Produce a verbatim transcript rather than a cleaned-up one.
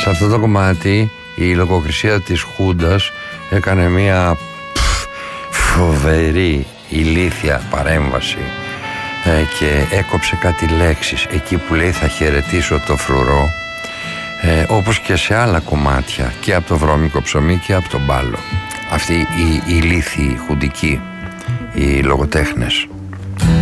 Σε αυτό το κομμάτι η λογοκρισία της Χούντας έκανε μια πφ, φοβερή ηλίθια παρέμβαση ε, και έκοψε κάτι λέξεις εκεί που λέει θα χαιρετήσω το φρουρό, ε, όπως και σε άλλα κομμάτια και από το βρώμικο ψωμί και από τον μπάλο. Αυτοί οι ηλίθιοι χουντικοί, οι λογοτέχνες.